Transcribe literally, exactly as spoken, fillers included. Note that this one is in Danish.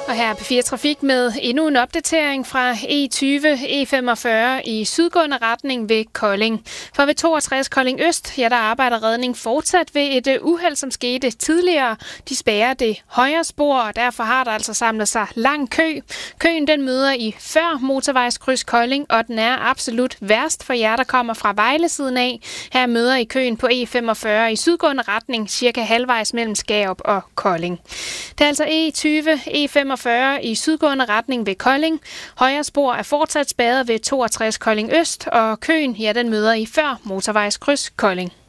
Og her er P fire Trafik med endnu en opdatering fra E tyve E femogfyrre i sydgående retning ved Kolding. For ved toogtres Kolding Øst, ja, der arbejder redning fortsat ved et uheld, som skete tidligere. De spærrer det højre spor, og derfor har der altså samlet sig lang kø. Køen den møder i før motorvejskryds Kolding, og den er absolut værst for jer, der kommer fra Vejle-siden af. Her møder I køen på E femogfyrre i sydgående retning, cirka halvvejs mellem Skærup og Kolding. Det er altså E tyve E femogfyrre i sydgående retning ved Kolding. Højre spor er fortsat spærret ved toogtres Kolding Øst, og køen, ja, den møder I før motorvejskryds Kolding.